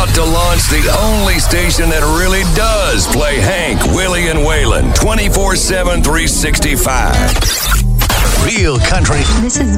about to launch the only station that really does play Hank, Willie, and Waylon 24/7, 365. Real country. This is